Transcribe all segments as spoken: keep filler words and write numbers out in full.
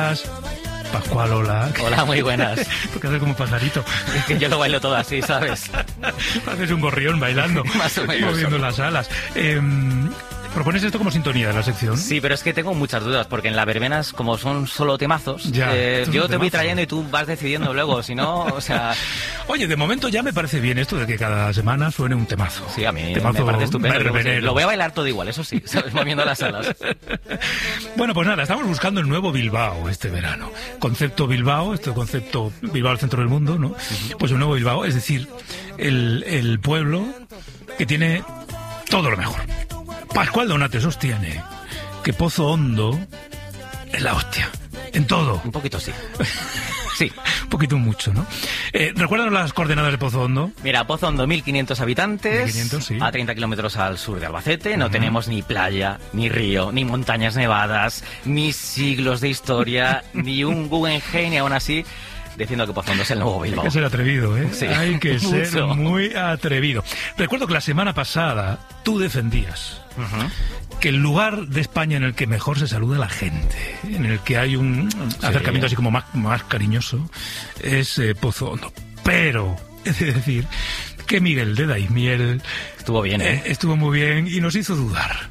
Pascual, hola. Hola, muy buenas. Porque haces como pajarito. Es que yo lo bailo todo así, ¿sabes? Haces un gorrión bailando. Más o menos. Moviendo las alas. Eh, ¿Propones esto como sintonía de la sección? Sí, pero es que tengo muchas dudas, porque en las verbenas, como son solo temazos, ya, eh, yo te temazo. voy trayendo y tú vas decidiendo luego, si no, o sea... Oye, de momento ya me parece bien esto de que cada semana suene un temazo. Sí, a mí temazo me parece estupendo. verbenero. Lo voy a bailar todo igual, eso sí, ¿sabes? Moviendo las alas. Bueno, pues nada, estamos buscando el nuevo Bilbao este verano. Concepto Bilbao, este concepto Bilbao al centro del mundo, ¿no? Uh-huh. Pues el nuevo Bilbao, es decir, el, el pueblo que tiene todo lo mejor. Pascual Donate sostiene que Pozo Hondo es la hostia, en todo. Un poquito sí. Sí. Un poquito mucho, ¿no? Eh, ¿Recuerdan las coordenadas de Pozo Hondo? Mira, Pozo Hondo, mil quinientos habitantes, mil quinientos, sí. A treinta kilómetros al sur de Albacete. No uh-huh. tenemos ni playa, ni río, ni montañas nevadas, ni siglos de historia, ni un Guggenheim, y aún así... diciendo que Pozo Hondo es el nuevo Bilbao. Hay que ser atrevido, ¿eh? Sí. Hay que ser Mucho. muy atrevido. Recuerdo que la semana pasada tú defendías uh-huh. que el lugar de España en el que mejor se saluda a la gente, en el que hay un sí. acercamiento así como más, más cariñoso, es eh, Pozo Hondo. Pero, he de decir que Miguel de Daimiel estuvo bien, ¿eh? eh estuvo muy bien y nos hizo dudar.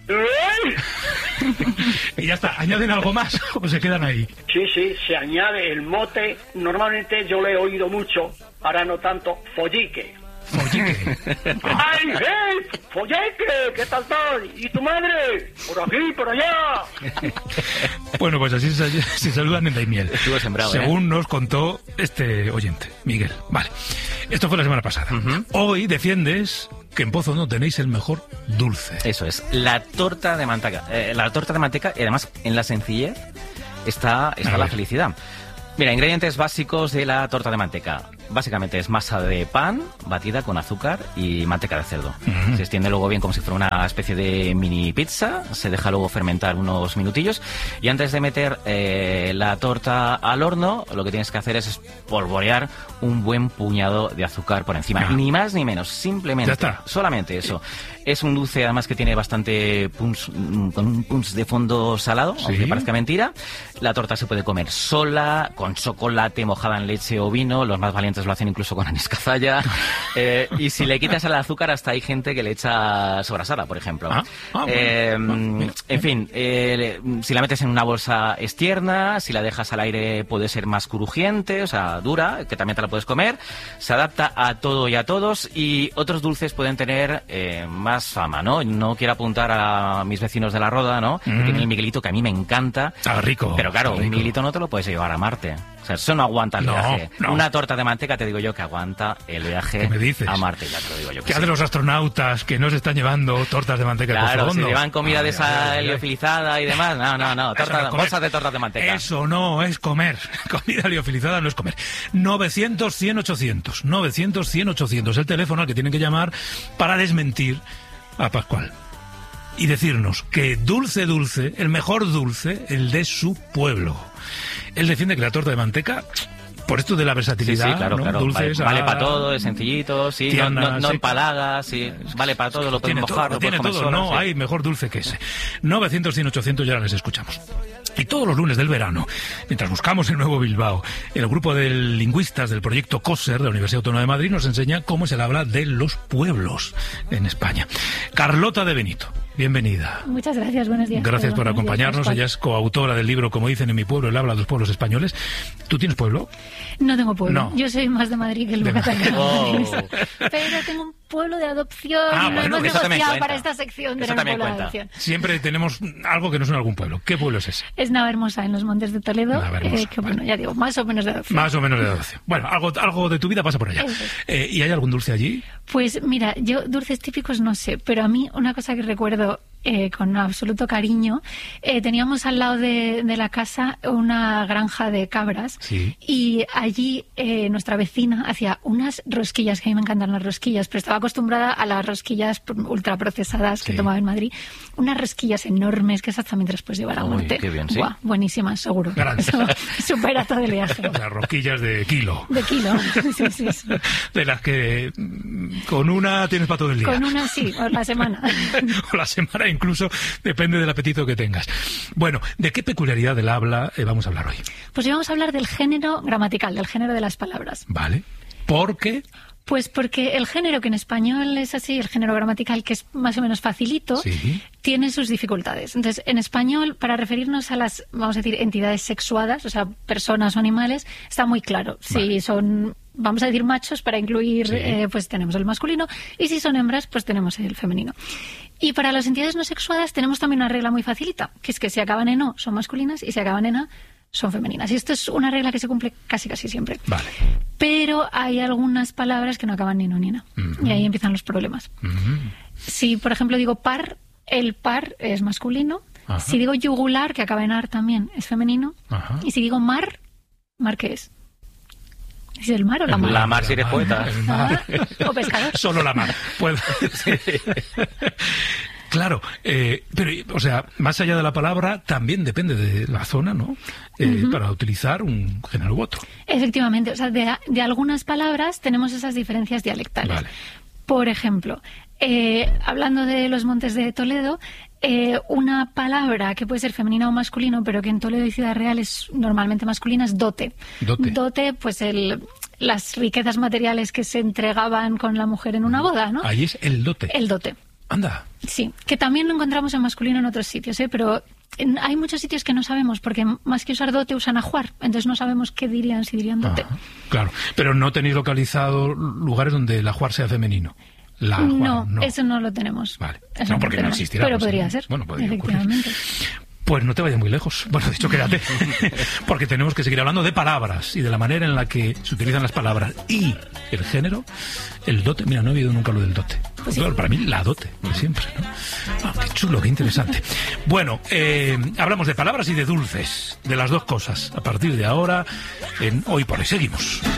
Y ya está, ¿añaden algo más o se quedan ahí? Sí, sí, se añade el mote. Normalmente yo le he oído mucho, ahora no tanto, follique. Follique. ¡Ay, hey! ¡Follique! ¿Qué tal tal? ¿Y tu madre? Por aquí, por allá. Bueno, pues así se, se saludan en Daimiel. Estuvo sembrado, según ¿eh? nos contó este oyente, Miguel. Vale, esto fue la semana pasada. Uh-huh. Hoy defiendes que en Pozo no tenéis el mejor dulce. Eso es, la torta de manteca. Eh, la torta de manteca, y además en la sencillez está, está la felicidad. Mira, ingredientes básicos de la torta de manteca. Básicamente es masa de pan batida con azúcar y manteca de cerdo. Uh-huh. Se extiende luego bien como si fuera una especie de mini pizza. Se deja luego fermentar unos minutillos. Y antes de meter eh, la torta al horno, lo que tienes que hacer es espolvorear un buen puñado de azúcar por encima. Uh-huh. Ni más ni menos, simplemente. Ya está. Solamente eso. Es un dulce además que tiene bastante punch, con un punch de fondo salado, ¿sí? Aunque parezca mentira. La torta se puede comer sola, con chocolate, mojada en leche o vino. Los más valientes lo hacen incluso con anís cazalla. Eh, y si le quitas el azúcar, hasta hay gente que le echa sobrasada, por ejemplo. Ah, ah, eh, bueno. En fin, eh, si la metes en una bolsa es tierna, si la dejas al aire puede ser más crujiente, o sea, dura, que también te la puedes comer. Se adapta a todo y a todos, y otros dulces pueden tener eh, más fama, ¿no? No quiero apuntar a mis vecinos de la Roda, ¿no? Mm. Que tienen el Miguelito, que a mí me encanta. Está rico. Pero claro, rico. Un Miguelito no te lo puedes llevar a Marte. O sea, eso no aguanta el no, viaje. No. Una torta de manteca te digo yo que aguanta el viaje ¿Qué me dices? A Marte, ya te lo digo yo. ¿Qué sí. hacen los astronautas que no se están llevando tortas de manteca? Claro, si llevan comida ay, de esa ay, ay, liofilizada y demás. No, no, no. Torta, no bolsas de tortas de manteca. Eso no es comer. Comida liofilizada no es comer. novecientos, cien, ochocientos. novecientos, cien, ochocientos. El teléfono al que tienen que llamar para desmentir a Pascual. Y decirnos que dulce, dulce, el mejor dulce, el de su pueblo. Él defiende que la torta de manteca, por esto de la versatilidad, sí, sí, claro, ¿no? claro. Dulces, vale, vale a... para todo, es sencillito, sí, tierna, no, no, no seca. empalaga, sí, vale para todo, lo puedes tiene mojar, todo, lo tiene puedes todo, comer no sola, sí. hay mejor dulce que ese. novecientos, cien, ochocientos, ya les escuchamos. Y todos los lunes del verano, mientras buscamos el nuevo Bilbao, el grupo de lingüistas del proyecto COSER de la Universidad Autónoma de Madrid nos enseña cómo se le habla de los pueblos en España. Carlota de Benito, bienvenida. Muchas gracias, buenos días. Gracias por acompañarnos. Ella es coautora del libro, como dicen en mi pueblo, el habla de los pueblos españoles. ¿Tú tienes pueblo? No tengo pueblo. No. Yo soy más de Madrid que el Yucatán. Oh. Pero tengo un pueblo de adopción. Ah, Lo bueno, hemos eso también negociado cuenta. para esta sección de Eso un también pueblo de cuenta. adopción. Siempre tenemos algo que no es en algún pueblo. ¿Qué pueblo es ese? Es Navahermosa, en los Montes de Toledo. Navahermosa, eh, que vale. bueno, ya digo, más o menos de adopción. Más o menos de adopción. Bueno, algo, algo de tu vida pasa por allá. Eso es. Eh, ¿Y hay algún dulce allí? Pues mira, yo dulces típicos no sé, pero a mí una cosa que recuerdo eh, con absoluto cariño, eh, teníamos al lado de, de la casa una granja de cabras, sí. Y allí eh, nuestra vecina hacía unas rosquillas, que a mí me encantan las rosquillas, pero estaba acostumbrada a las rosquillas ultraprocesadas que sí. tomaba en Madrid, unas rosquillas enormes que esas también te las puedes llevar a Uy, muerte. qué bien, sí. Buah, buenísimas, seguro. Grandes. Eso supera todo el viaje. Las rosquillas de kilo. De kilo. Sí, sí, sí. De las que mm, con una tienes para todo el día. Con una sí, o la semana. O la semana incluso depende del apetito que tengas. Bueno, ¿de qué peculiaridad del habla eh, vamos a hablar hoy? Pues hoy vamos a hablar del género gramatical, del género de las palabras. Vale. ¿Por qué? Pues porque el género, que en español es así, el género gramatical, que es más o menos facilito, Sí. tiene sus dificultades. Entonces, en español, para referirnos a las, vamos a decir, entidades sexuadas, o sea, personas o animales, está muy claro. Vale. Si son, vamos a decir, machos, para incluir, Sí. eh, pues tenemos el masculino, y si son hembras, pues tenemos el femenino. Y para las entidades no sexuadas tenemos también una regla muy facilita, que es que si acaban en O son masculinas y si acaban en A son femeninas. Y esto es una regla que se cumple casi casi siempre. Vale. Pero hay algunas palabras que no acaban ni en O ni en A. Ujú. Y ahí empiezan los problemas. Ujú. Si, por ejemplo, digo par, el par es masculino. Ajá. Si digo yugular, que acaba en ar también, es femenino. Ajá. Y si digo mar, ¿mar qué es? ¿Es el mar o la El mar? La mar si eres mar, poeta. el mar. Ah, o pescador. Solo la mar. Puedo- Claro, eh, pero, o sea, más allá de la palabra, también depende de la zona, ¿no? Eh, Para utilizar un género u otro. Efectivamente, o sea, de, de algunas palabras tenemos esas diferencias dialectales. Vale. Por ejemplo, eh, hablando de los Montes de Toledo, eh, una palabra que puede ser femenina o masculino, pero que en Toledo y Ciudad Real es normalmente masculina, es dote. Dote. pues el, las riquezas materiales que se entregaban con la mujer en una boda, ¿no? Ahí es el dote. El dote. Anda. Sí, que también lo encontramos en masculino en otros sitios, ¿eh? Pero en- hay muchos sitios que no sabemos, porque más que usar dote usan ajuar, entonces no sabemos qué dirían si dirían dote. Ajá, claro, pero no tenéis localizado lugares donde el ajuar sea femenino. La ajuar, No, no. eso no lo tenemos. Vale. Eso No, porque no tenemos. existirá, Pero pues, podría ¿no? ser. Bueno, podría ocurrir. efectivamente. Pues no te vayas muy lejos. Bueno, de hecho, quédate. Porque tenemos que seguir hablando de palabras y de la manera en la que se utilizan las palabras y el género, el dote. Mira, no he oído nunca lo del dote. Pues sí. Claro, para mí la dote, de siempre, ¿no? Ah, qué chulo, qué interesante. Bueno, eh, hablamos de palabras y de dulces, de las dos cosas. A partir de ahora, en Hoy por Hoy seguimos.